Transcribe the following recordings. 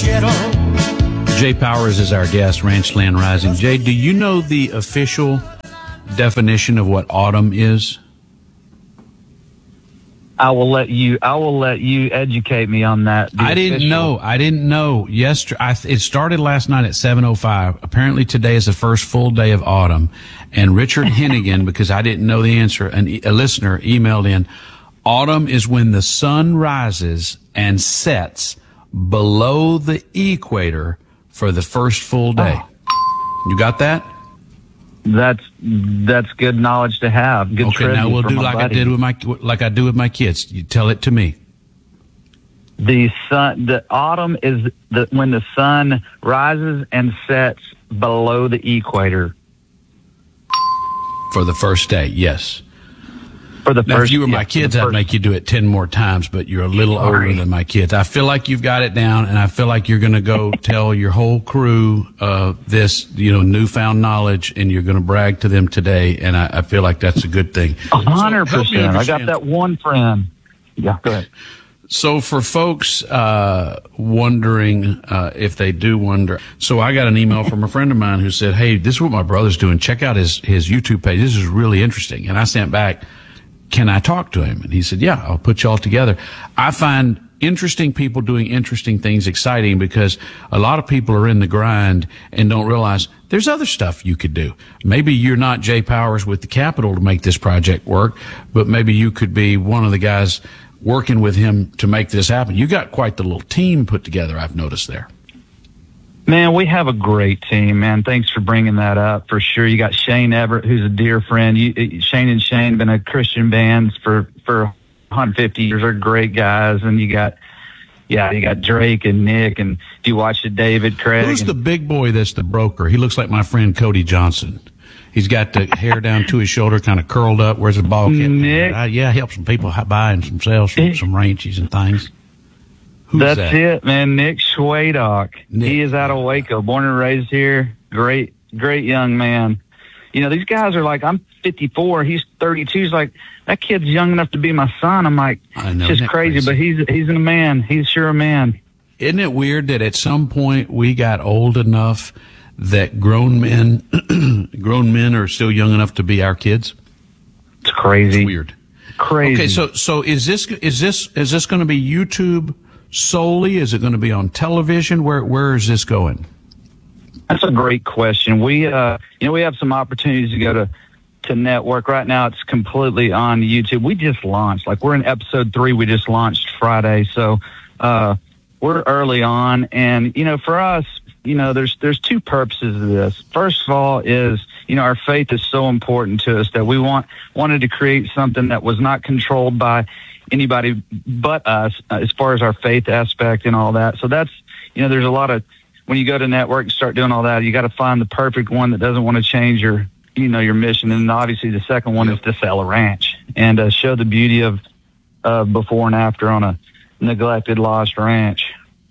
Jay Powers is our guest, Ranchland Rising. Jay, do you know the official definition of what autumn is? I will let you educate me on that. I didn't know. It started last night at 7:05. Apparently today is the first full day of autumn. And Richard Hennigan, because I didn't know the answer, a listener emailed in, autumn is when the sun rises and sets below the equator for the first full day. Oh. You got that? That's good knowledge to have. Good. Okay, now we'll do like I do with my kids. You tell it to me. The autumn is when the sun rises and sets below the equator. For the first day, yes. Now, if you were my kids, I'd make you do it 10 more times, but you're a little older than my kids. I feel like you've got it down, and I feel like you're going to go tell your whole crew this, newfound knowledge, and you're going to brag to them today, and I feel like that's a good thing. 100%. I got that one friend. Yeah, go ahead. So for folks wondering if they do wonder, so I got an email from a friend of mine who said, hey, this is what my brother's doing. Check out his YouTube page. This is really interesting. And I sent back, can I talk to him? And he said, yeah, I'll put you all together. I find interesting people doing interesting things exciting because a lot of people are in the grind and don't realize there's other stuff you could do. Maybe you're not Jay Powers with the capital to make this project work, but maybe you could be one of the guys working with him to make this happen. You got quite the little team put together, I've noticed there. Man, we have a great team, man. Thanks for bringing that up, for sure. You got Shane Everett, who's a dear friend. Shane and Shane been a Christian bands for 150 years. They're great guys. And you got Drake and Nick. And do you watch the David, Craig? Who's the big boy that's the broker? He looks like my friend Cody Johnson. He's got the hair down to his shoulder, kind of curled up. Where's the ball cap? Nick. Helps some people buy and some sales some ranches and things. That's it, man. Nick Schwadock. He is out of Waco, born and raised here. Great young man. These guys are like, I'm 54. He's 32. He's like, that kid's young enough to be my son. I'm like, it's just crazy, but he's a man. He's sure a man. Isn't it weird that at some point we got old enough that grown men are still young enough to be our kids? It's crazy. It's weird. Crazy. Okay, so is this going to be YouTube solely? Is it going to be on television? Where is this going? That's a great question. We we have some opportunities to go to network. Right now it's completely on YouTube. We just launched, we're in episode 3. We just launched Friday. So we're early on, and for us, there's two purposes of this. First of all is, our faith is so important to us that we wanted to create something that was not controlled by anybody but us as far as our faith aspect and all that. So that's, there's a lot of, when you go to network and start doing all that, you got to find the perfect one that doesn't want to change your mission. And obviously the second one is to sell a ranch and show the beauty of before and after on a neglected, lost ranch.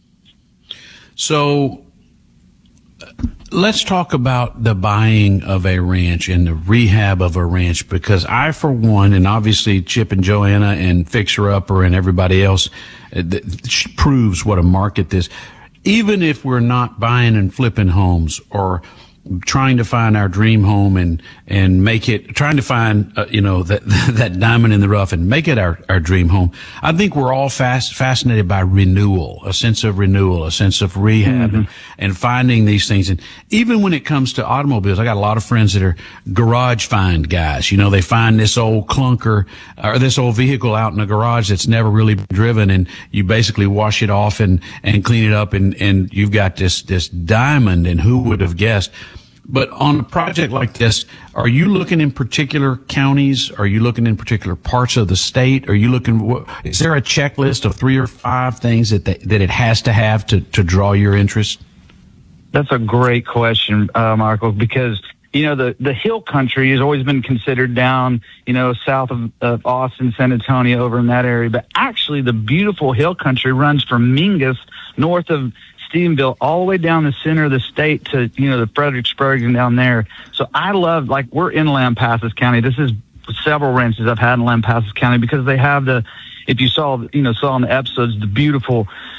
So let's talk about the buying of a ranch and the rehab of a ranch, because I, for one, and obviously Chip and Joanna and Fixer Upper and everybody else, proves what a market this. Even if we're not buying and flipping homes or trying to find our dream home and make it, trying to find, that diamond in the rough and make it our dream home. I think we're all fascinated by renewal, a sense of renewal, a sense of rehab and finding these things. And even when it comes to automobiles, I got a lot of friends that are garage find guys. They find this old clunker or this old vehicle out in a garage that's never really been driven, and you basically wash it off and clean it up, and you've got this diamond, and who would have guessed? But on a project like this, are you looking in particular counties? Are you looking in particular parts of the state? Are you looking, is there a checklist of 3 or 5 things that it has to have to draw your interest? That's a great question, Michael, because, the hill country has always been considered down, south of Austin, San Antonio, over in that area. But actually the beautiful hill country runs from Mingus, north of Stephenville, all the way down the center of the state to, the Fredericksburg and down there. So I love, we're in Lampasas County. This is several ranches I've had in Lampasas County because they have if you saw in the episodes, the beautiful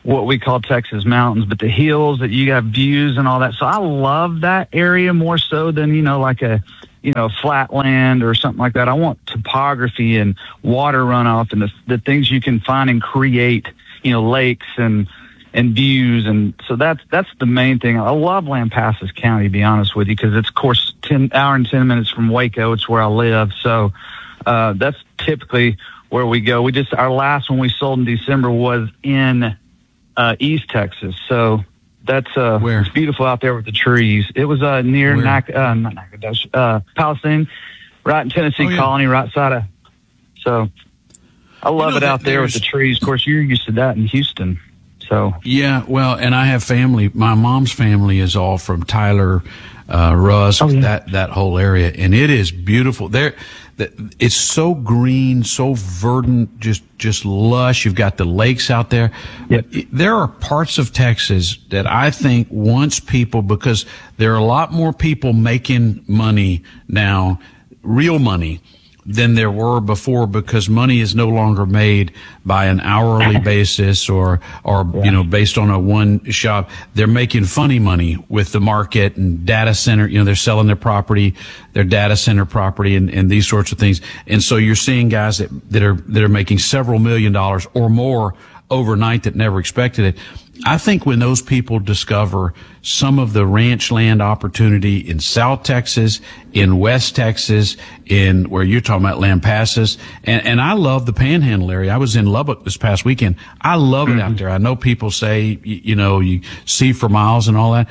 what we call Texas mountains, but the hills that you have views and all that. So I love that area more so than, like a, flatland or something like that. I want topography and water runoff and the things you can find and create, lakes and views. And so that's the main thing. I love Lampasas County, to be honest with you, because it's, of course, 10 minutes from Waco. It's where I live. So that's typically where we go. Our last one we sold in December was in East Texas. So that's it's beautiful out there with the trees. It was near Palestine, right in Tennessee Colony, right side of. So I love it out there with the trees. Of course, you're used to that in Houston. So yeah, well, and I have family. My mom's family is all from Tyler, Rusk, that whole area, and it is beautiful there. It's so green, so verdant, just lush. You've got the lakes out there. Yep. There are parts of Texas that I think once people, because there are a lot more people making money now, real money, than there were before, because money is no longer made by an hourly basis or based on a one shop. They're making funny money with the market and data center. They're selling their property, their data center property and these sorts of things. And so you're seeing guys that are making several $1 million or more overnight that never expected it. I think when those people discover some of the ranch land opportunity in South Texas, in West Texas, in where you're talking about Lampasas, and I love the Panhandle area. I was in Lubbock this past weekend. I love it out there. I know people say, you see for miles and all that.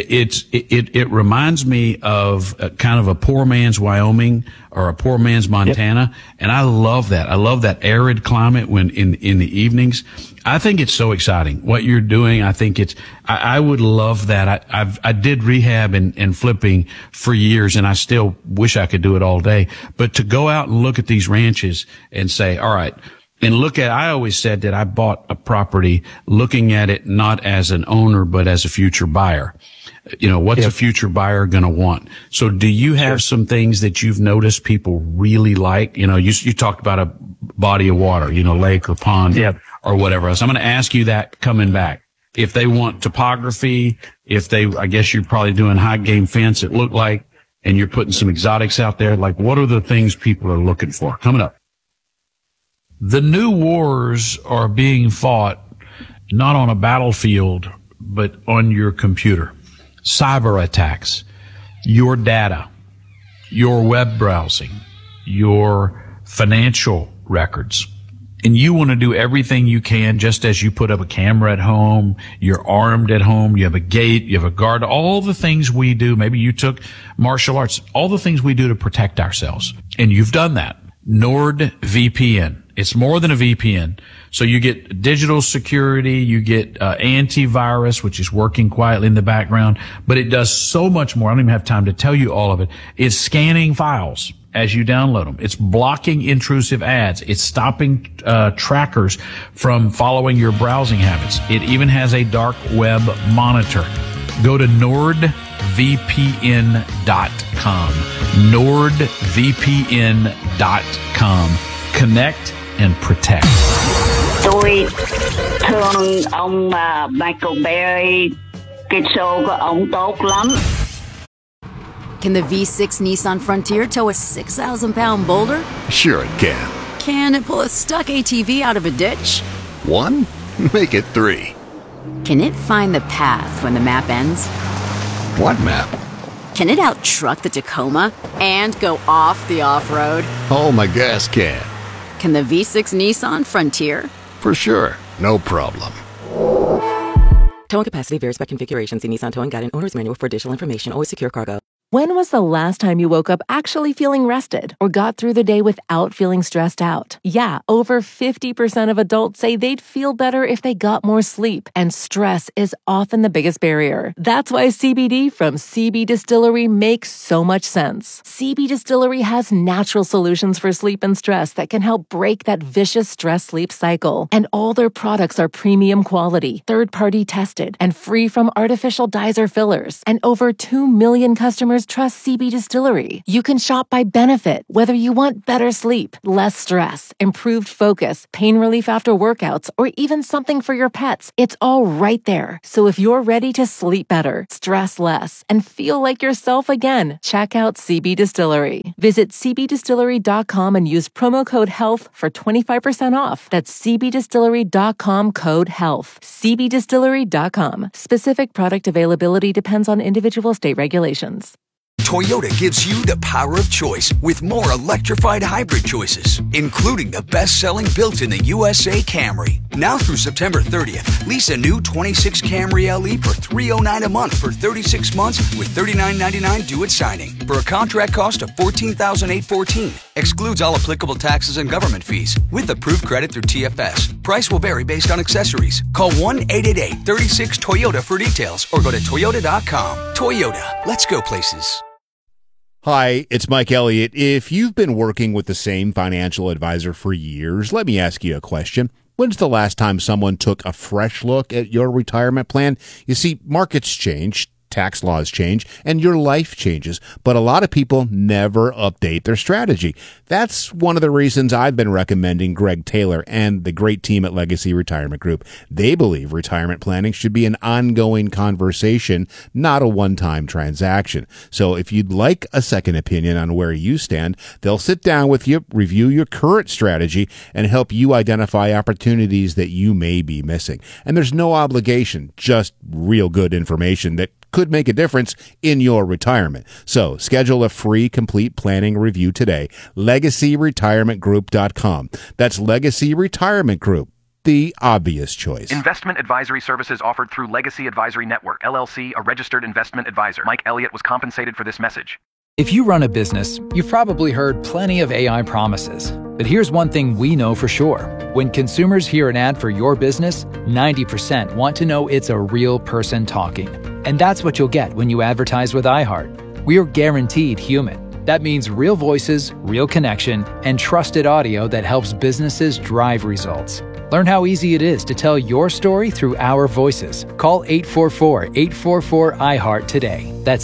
It reminds me of kind of a poor man's Wyoming or a poor man's Montana. Yep. And I love that. I love that arid climate when in the evenings. I think it's so exciting what you're doing. I think I would love that. I did rehab and flipping for years, and I still wish I could do it all day. But to go out and look at these ranches and say, all right, and I always said that I bought a property looking at it not as an owner, but as a future buyer. What's a future buyer going to want? So do you have some things that you've noticed people really like? You talked about a body of water, lake or pond or whatever else. I'm going to ask you that coming back. If they want topography, I guess you're probably doing high game fence, it looked like, and you're putting some exotics out there. Like, what are the things people are looking for? Coming up. The new wars are being fought not on a battlefield, but on your computer. Cyber attacks, your data, your web browsing, your financial records. And you want to do everything you can, just as you put up a camera at home, you're armed at home, you have a gate, you have a guard, all the things we do. Maybe you took martial arts, all the things we do to protect ourselves. And you've done that. NordVPN. It's more than a VPN. So you get digital security, you get antivirus, which is working quietly in the background, but it does so much more. I don't even have time to tell you all of it. It's scanning files as you download them. It's blocking intrusive ads. It's stopping trackers from following your browsing habits. It even has a dark web monitor. Go to NordVPN.com. NordVPN.com. Connect and protect. Tôi thương ông Michael Berry. Cái show của ông tốt lắm. Can the V6 Nissan Frontier tow a 6,000-pound boulder? Sure it can. Can it pull a stuck ATV out of a ditch? 1? Make it 3. Can it find the path when the map ends? What map? Can it out-truck the Tacoma and go off the off-road? Oh, my gas can. Can the V6 Nissan Frontier? For sure. No problem. Towing capacity varies by configuration. See Nissan Towing Guide and Owner's Manual for additional information. Always secure cargo. When was the last time you woke up actually feeling rested or got through the day without feeling stressed out? Yeah, over 50% of adults say they'd feel better if they got more sleep, and stress is often the biggest barrier. That's why CBD from CB Distillery makes so much sense. CB Distillery has natural solutions for sleep and stress that can help break that vicious stress-sleep cycle. And all their products are premium quality, third-party tested, and free from artificial dyes or fillers. And over 2 million customers customers trust CB Distillery. You can shop by benefit, whether you want better sleep, less stress, improved focus, pain relief after workouts, or even something for your pets. It's all right there. So if you're ready to sleep better, stress less, and feel like yourself again, check out CB Distillery. Visit cbdistillery.com and use promo code HEALTH for 25% off. That's cbdistillery.com code HEALTH. cbdistillery.com. Specific product availability depends on individual state regulations. Toyota gives you the power of choice with more electrified hybrid choices, including the best-selling built-in-the-USA Camry. Now through September 30th, lease a new 26 Camry LE for $309 a month for 36 months with $39.99 due at signing for a contract cost of $14,814. Excludes all applicable taxes and government fees with approved credit through TFS. Price will vary based on accessories. Call 1-888-36-TOYOTA for details or go to toyota.com. Toyota, let's go places. Hi, it's Mike Elliott. If you've been working with the same financial advisor for years, let me ask you a question. When's the last time someone took a fresh look at your retirement plan? You see, markets change, tax laws change, and your life changes, but a lot of people never update their strategy. That's one of the reasons I've been recommending Greg Taylor and the great team at Legacy Retirement Group. They believe retirement planning should be an ongoing conversation, not a one-time transaction. So if you'd like a second opinion on where you stand, they'll sit down with you, review your current strategy, and help you identify opportunities that you may be missing. And there's no obligation, just real good information that could make a difference in your retirement. So schedule a free complete planning review today. LegacyRetirementGroup.com. That's Legacy Retirement Group, the obvious choice. Investment advisory services offered through Legacy Advisory Network, LLC, a registered investment advisor. Mike Elliott was compensated for this message. If you run a business, you've probably heard plenty of AI promises. But here's one thing we know for sure. When consumers hear an ad for your business, 90% want to know it's a real person talking. And that's what you'll get when you advertise with iHeart. We're guaranteed human. That means real voices, real connection, and trusted audio that helps businesses drive results. Learn how easy it is to tell your story through our voices. Call 844-844-iHeart today. That's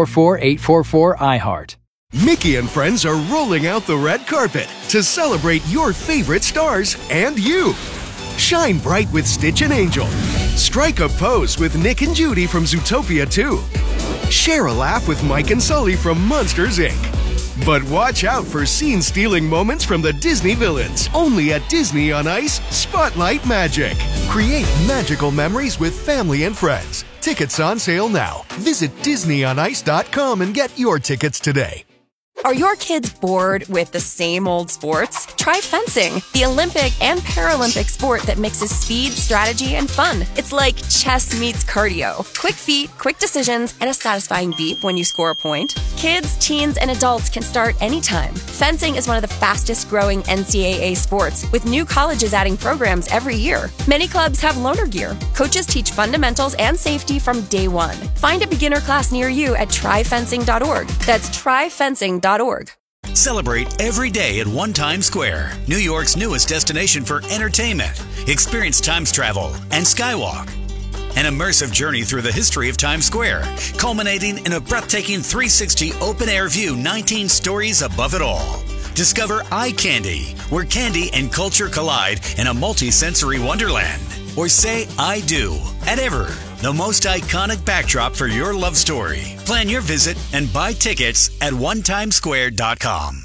844-844-iHeart. Mickey and friends are rolling out the red carpet to celebrate your favorite stars and you. Shine bright with Stitch and Angel. Strike a pose with Nick and Judy from Zootopia 2. Share a laugh with Mike and Sully from Monsters, Inc. But watch out for scene-stealing moments from the Disney villains. Only at Disney on Ice, Spotlight Magic. Create magical memories with family and friends. Tickets on sale now. Visit DisneyOnIce.com and get your tickets today. Are your kids bored with the same old sports? Try fencing, the Olympic and Paralympic sport that mixes speed, strategy, and fun. It's like chess meets cardio. Quick feet, quick decisions, and a satisfying beep when you score a point. Kids, teens, and adults can start anytime. Fencing is one of the fastest growing NCAA sports, with new colleges adding programs every year. Many clubs have loaner gear. Coaches teach fundamentals and safety from day one. Find a beginner class near you at tryfencing.org. That's tryfencing.org. Celebrate every day at One Times Square, New York's newest destination for entertainment. Experience Times Travel and Skywalk. An immersive journey through the history of Times Square, culminating in a breathtaking 360 open-air view 19 stories above it all. Discover Eye Candy, where candy and culture collide in a multi-sensory wonderland. Or say I do at Ever, the most iconic backdrop for your love story. Plan your visit and buy tickets at onetimesquare.com.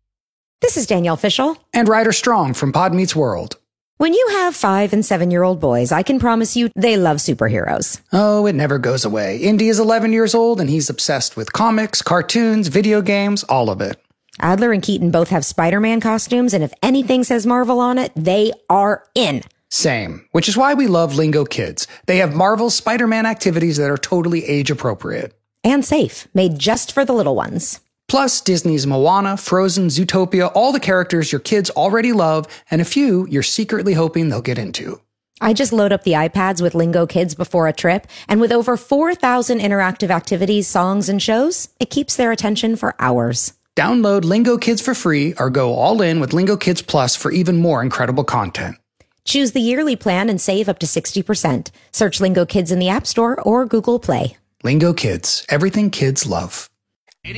This is Danielle Fishel. And Ryder Strong from Pod Meets World. When you have 5- and 7-year-old boys, I can promise you they love superheroes. Oh, it never goes away. Indy is 11 years old and he's obsessed with comics, cartoons, video games, all of it. Adler and Keaton both have Spider-Man costumes, and if anything says Marvel on it, they are in. Same, which is why we love Lingo Kids. They have Marvel's Spider-Man activities that are totally age appropriate. And safe, made just for the little ones. Plus, Disney's Moana, Frozen, Zootopia, all the characters your kids already love, and a few you're secretly hoping they'll get into. I just load up the iPads with Lingo Kids before a trip, and with over 4,000 interactive activities, songs, and shows, it keeps their attention for hours. Download Lingo Kids for free or go all in with Lingo Kids Plus for even more incredible content. Choose the yearly plan and save up to 60%. Search Lingo Kids in the App Store or Google Play. Lingo Kids, everything kids love.